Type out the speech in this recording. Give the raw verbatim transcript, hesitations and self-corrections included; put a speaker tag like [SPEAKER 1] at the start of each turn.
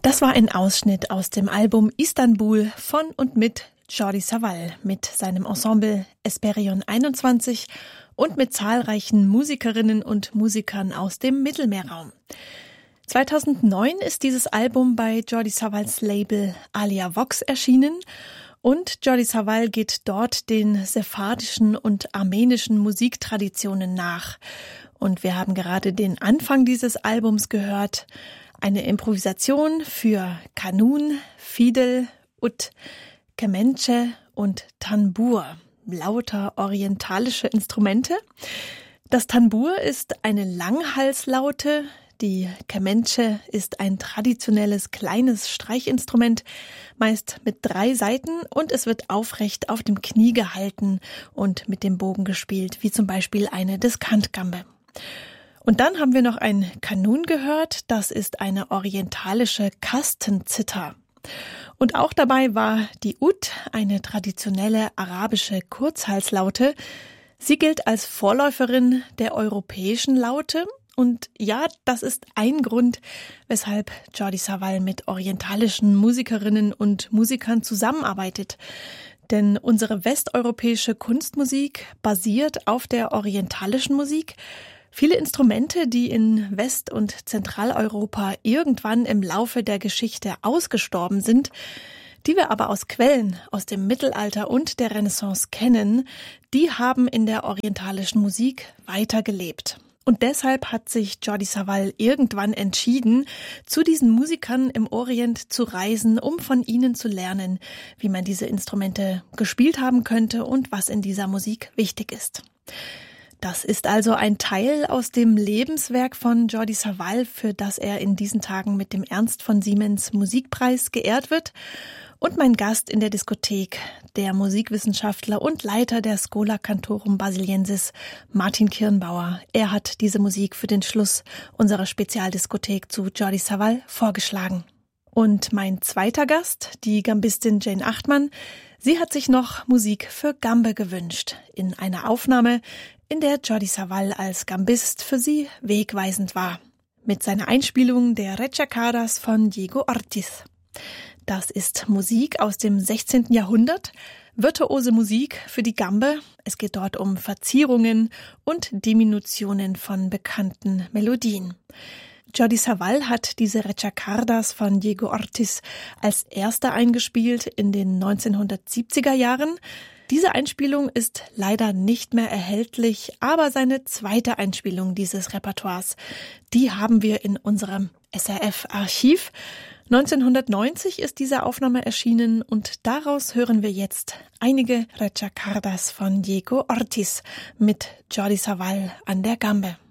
[SPEAKER 1] Das war ein Ausschnitt aus dem Album Istanbul von und mit Jordi Savall mit seinem Ensemble Esperion einundzwanzig und mit zahlreichen Musikerinnen und Musikern aus dem Mittelmeerraum. zweitausendneun ist dieses Album bei Jordi Savalls Label Alia Vox erschienen und Jordi Savall geht dort den sephardischen und armenischen Musiktraditionen nach. Und wir haben gerade den Anfang dieses Albums gehört, eine Improvisation für Kanun, Fidel, Ud, Kemençe und Tanbur, lauter orientalische Instrumente. Das Tanbur ist eine Langhalslaute, die Kemençe ist ein traditionelles kleines Streichinstrument, meist mit drei Saiten und es wird aufrecht auf dem Knie gehalten und mit dem Bogen gespielt, wie zum Beispiel eine Diskantgambe. Und dann haben wir noch ein Kanun gehört, das ist eine orientalische Kastenzither. Und auch dabei war die Ud, eine traditionelle arabische Kurzhalslaute. Sie gilt als Vorläuferin der europäischen Laute. Und ja, das ist ein Grund, weshalb Jordi Savall mit orientalischen Musikerinnen und Musikern zusammenarbeitet. Denn unsere westeuropäische Kunstmusik basiert auf der orientalischen Musik. Viele Instrumente, die in West- und Zentraleuropa irgendwann im Laufe der Geschichte ausgestorben sind, die wir aber aus Quellen aus dem Mittelalter und der Renaissance kennen, die haben in der orientalischen Musik weitergelebt. Und deshalb hat sich Jordi Savall irgendwann entschieden, zu diesen Musikern im Orient zu reisen, um von ihnen zu lernen, wie man diese Instrumente gespielt haben könnte und was in dieser Musik wichtig ist. Das ist also ein Teil aus dem Lebenswerk von Jordi Savall, für das er in diesen Tagen mit dem Ernst von Siemens Musikpreis geehrt wird. Und mein Gast in der Diskothek, der Musikwissenschaftler und Leiter der Schola Cantorum Basiliensis, Martin Kirnbauer. Er hat diese Musik für den Schluss unserer Spezialdiskothek zu Jordi Savall vorgeschlagen. Und mein zweiter Gast, die Gambistin Jane Achtmann, sie hat sich noch Musik für Gambe gewünscht, in einer Aufnahme, in der Jordi Savall als Gambist für sie wegweisend war. Mit seiner Einspielung der Rechacadas von Diego Ortiz. Das ist Musik aus dem sechzehnten Jahrhundert, virtuose Musik für die Gambe. Es geht dort um Verzierungen und Diminutionen von bekannten Melodien. Jordi Savall hat diese Rechacadas von Diego Ortiz als erster eingespielt in den neunzehnhundertsiebziger Jahren. Diese Einspielung ist leider nicht mehr erhältlich, aber seine zweite Einspielung dieses Repertoires, die haben wir in unserem S R F-Archiv. neunzehnhundertneunzig ist diese Aufnahme erschienen und daraus hören wir jetzt einige Rechacadas von Diego Ortiz mit Jordi Savall an der Gambe.